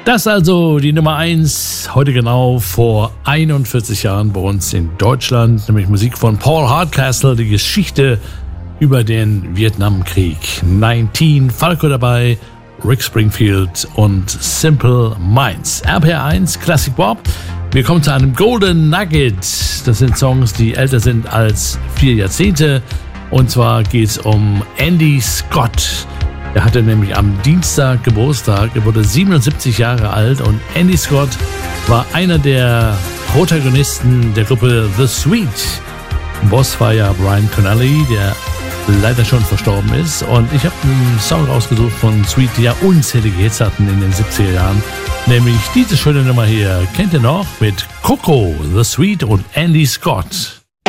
Das also die Nummer 1, heute genau vor 41 Jahren bei uns in Deutschland, nämlich Musik von Paul Hardcastle, die Geschichte über den Vietnamkrieg. 19, Falco dabei, Rick Springfield und Simple Minds. RPR1, Classic Bob. Wir kommen zu einem Golden Nugget. Das sind Songs, die älter sind als 4 Jahrzehnte. Und zwar geht es um Andy Scott. Er hatte nämlich am Dienstag Geburtstag. Er wurde 77 Jahre alt und Andy Scott war einer der Protagonisten der Gruppe The Sweet. Boss war ja Brian Connelly, der leider schon verstorben ist. Und ich habe einen Song rausgesucht von Sweet, die ja unzählige Hits hatten in den 70er Jahren. Nämlich diese schöne Nummer hier. Kennt ihr noch? Mit Coco, The Sweet und Andy Scott.